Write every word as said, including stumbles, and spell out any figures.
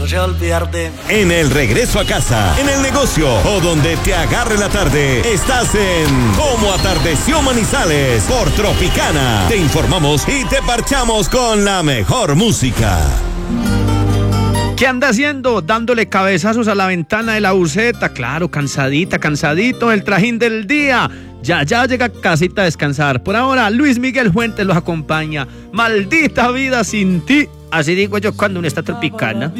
no se va a olvidar de... En el regreso a casa, en el negocio o donde te agarre la tarde, estás en Cómo Atardeció Manizales por Tropicana. Te informamos y te parchamos con la mejor música. ¿Qué anda haciendo? Dándole cabezazos a la ventana de la buseta. Claro, cansadita, cansadito, el trajín del día. Ya, ya llega a casita a descansar. Por ahora, Luis Miguel Fuentes los acompaña. Maldita vida sin ti. Así digo yo cuando uno está tropicana.